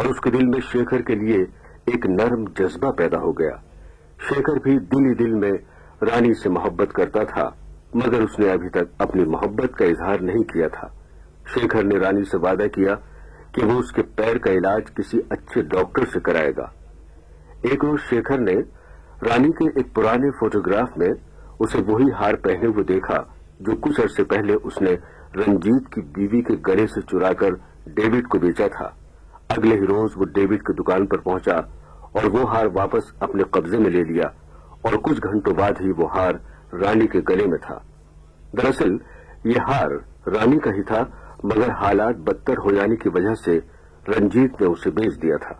और उसके दिल में शेखर के लिए एक नर्म जज्बा पैदा हो गया। शेखर भी दिल ही दिल में रानी से मोहब्बत करता था, मगर उसने अभी तक अपनी मोहब्बत का इजहार नहीं किया था। शेखर ने रानी से वादा किया कि वो उसके पैर का इलाज किसी अच्छे डॉक्टर से कराएगा। एक रोज शेखर ने रानी के एक पुराने फोटोग्राफ में उसे वही हार पहने हुए देखा जो कुछ अरसे पहले उसने रंजीत की बीवी के गले से चुराकर डेविड को बेचा था। अगले ही रोज वो डेविड की दुकान पर पहुंचा और वो हार वापस अपने कब्जे में ले लिया और कुछ घंटों बाद ही वो हार रानी के गले में था। दरअसल ये हार रानी का ही था, मगर हालात बदतर हो जाने की वजह से रंजीत ने उसे बेच दिया था।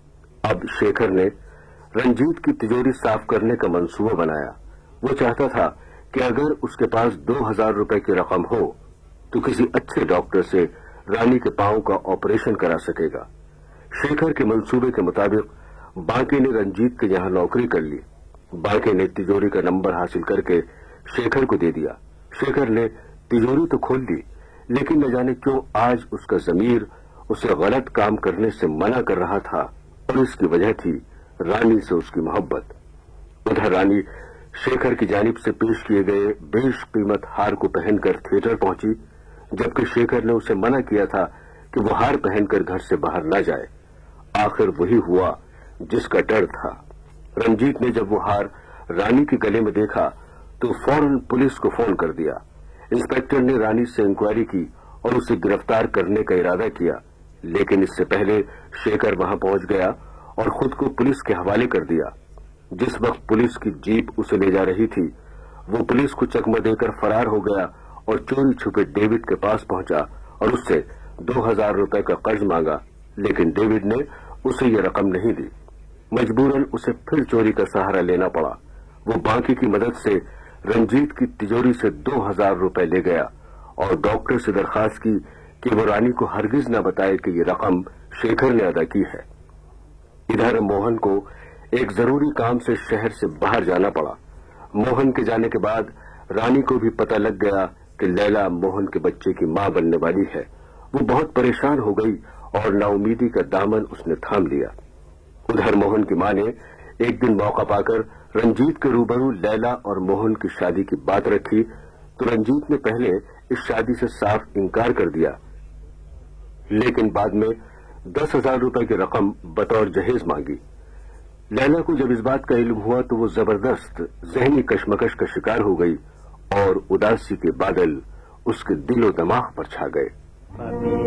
अब शेखर ने रंजीत की तिजोरी साफ करने का मंसूबा बनाया। वो चाहता था कि अगर उसके पास 2000 रुपए की रकम हो तो किसी अच्छे डॉक्टर से रानी के पांव का ऑपरेशन करा सकेगा। शेखर के मंसूबे के मुताबिक बांके ने रंजीत के यहां नौकरी कर ली। बांके ने तिजोरी का नंबर हासिल करके शेखर को दे दिया। शेखर ने तिजोरी तो खोल ली, लेकिन न जाने क्यों आज उसका ज़मीर उसे गलत काम करने से मना कर रहा था, और इसकी वजह थी रानी से उसकी मोहब्बत। उधर रानी शेखर की जानिब से पेश किए गए बेशकीमत हार को पहनकर थिएटर पहुंची, जबकि शेखर ने उसे मना किया था कि वो हार पहनकर घर से बाहर न जाए। आखिर वही हुआ जिसका डर था। रंजीत ने जब वो हार रानी के गले में देखा तो फौरन पुलिस को फोन कर दिया। इंस्पेक्टर ने रानी से इंक्वायरी की और उसे गिरफ्तार करने का इरादा किया, लेकिन इससे पहले शेखर वहां पहुंच गया और खुद को पुलिस के हवाले कर दिया। जिस वक्त पुलिस की जीप उसे ले जा रही थी, वो पुलिस को चकमा देकर फरार हो गया और चोरी छुपे डेविड के पास पहुंचा और उससे 2000 रुपए का कर्ज मांगा, लेकिन डेविड ने उसे ये रकम नहीं दी। मजबूरन उसे फिर चोरी का सहारा लेना पड़ा। वो बांके की मदद से रंजीत की तिजोरी से 2000 रुपए ले गया और डॉक्टर से दरखास्त की कि वो रानी को हरगिज न बताए कि ये रकम शेखर ने अदा की है। इधर मोहन को एक जरूरी काम से शहर से बाहर जाना पड़ा। मोहन के जाने के बाद रानी को भी पता लग गया कि लैला मोहन के बच्चे की मां बनने वाली है। वो बहुत परेशान हो गई और नाउमीदी का दामन उसने थाम लिया। उधर मोहन की मां ने एक दिन मौका पाकर रंजीत के रूबरू लैला और मोहन की शादी की बात रखी, तो रंजीत ने पहले इस शादी से साफ इनकार कर दिया, लेकिन बाद में 10,000 रुपए की रकम बतौर जहेज मांगी। लैला को जब इस बात का इल्म हुआ तो वो जबरदस्त जहनी कशमकश का शिकार हो गई और उदासी के बादल उसके दिलो दिमाग पर छा गए।